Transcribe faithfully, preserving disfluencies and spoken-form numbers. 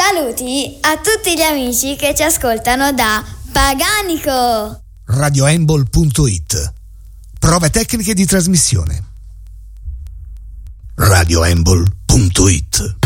Saluti a tutti gli amici che ci ascoltano da Paganico. radioembol punto it. Prove tecniche di trasmissione. radioembol punto it.